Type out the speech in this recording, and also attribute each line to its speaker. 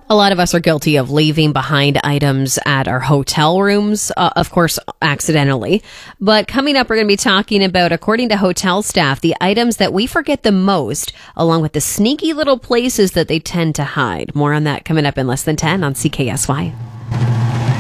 Speaker 1: A lot of us are guilty of leaving behind items at our hotel rooms, of course, accidentally. But coming up, we're going to be talking about, according to hotel staff, the items that we forget the most, along with the sneaky little places that they tend to hide. More on that coming up in less than 10 on CKSY.